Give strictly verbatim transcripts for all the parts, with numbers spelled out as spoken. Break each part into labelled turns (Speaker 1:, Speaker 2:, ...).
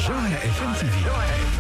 Speaker 1: جوهرة اف ام تي في.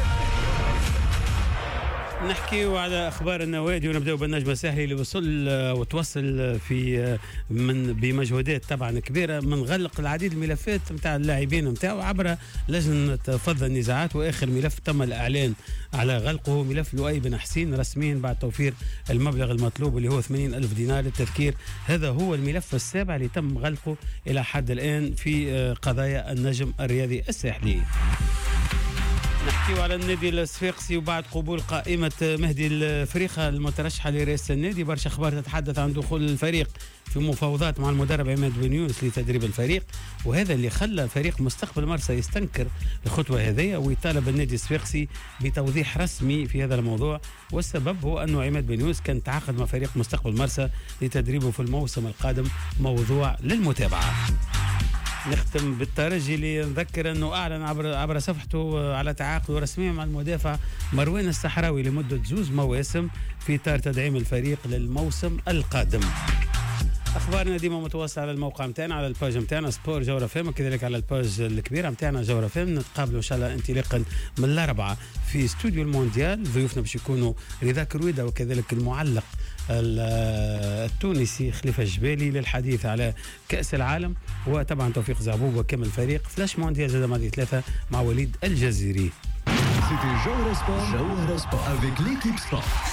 Speaker 2: نحكيو على اخبار النوادي ونبداو بالنجم الساحلي اللي وصل وتوصل في من بمجهودات طبعا كبيره من غلق العديد الملفات نتاع اللاعبين نتاعو عبر لجنه فض النزاعات. واخر ملف تم الاعلان على غلقه ملف لؤي بن حسين رسميا بعد توفير المبلغ المطلوب اللي هو ثمانين ألف دينار. للتذكير هذا هو الملف السابع اللي تم غلقه الى حد الان في قضايا النجم الرياضي الساحلي. نحكيو على النادي الصفاقسي وبعد قبول قائمة مهدي الفريخة المترشحة لرئاسة النادي برشا أخبار تتحدث عن دخول الفريق في مفاوضات مع المدرب عماد بن يونس لتدريب الفريق، وهذا اللي خلى فريق مستقبل مرسى يستنكر الخطوة هذه ويطالب النادي الصفاقسي بتوضيح رسمي في هذا الموضوع. والسبب هو أنه عماد بن يونس كان تعاقد مع فريق مستقبل مرسى لتدريبه في الموسم القادم، موضوع للمتابعة. نختم بالترجي اللي نذكر انه اعلن عبر عبر صفحته على تعاقده رسميا مع المدافع مروان الصحراوي لمده زوز مواسم في اطار تدعيم الفريق للموسم القادم. اخبارنا ديما متواصله على الموقع نتاعنا، على الباج نتاعنا سبور جوهرة اف ام، كذلك على الباج الكبيره نتاعنا جوهرة اف ام. نتقابلوا ان شاء الله انطلاقا من الاربعاء في استوديو المونديال. ضيوفنا باش يكونوا رضا كرويده وكذلك المعلق التونسي خليفه الجبالي للحديث على كاس العالم، وطبعا توفيق زعبوب وكمل فريق فلاش مونديال زاد ماضي ثلاثه مع وليد الجزيري.
Speaker 1: C'était Joe Sport. Joe Sport avec l'équipe sport.